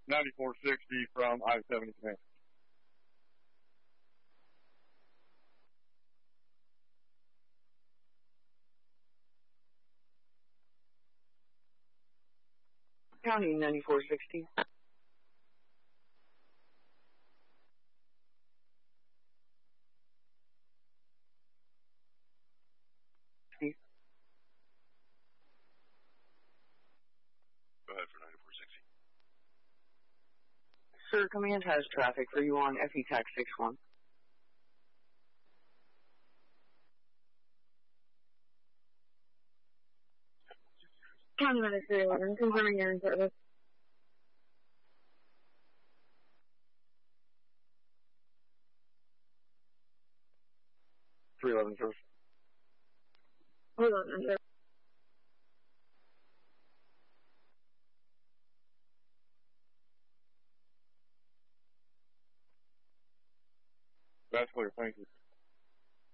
9460 from I-70 command. County 9460. Go ahead for 9460. Sir, command has traffic for you on FE TAC 61. County Medic 311, confirming your in service. 311 service. 311 in service. That's clear, thank you.